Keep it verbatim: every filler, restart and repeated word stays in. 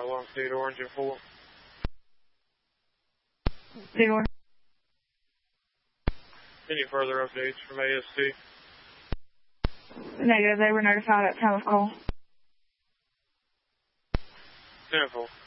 along State Orange and four. State Orange. Any further updates from A S T? Negative. They were notified at time of call. ten four.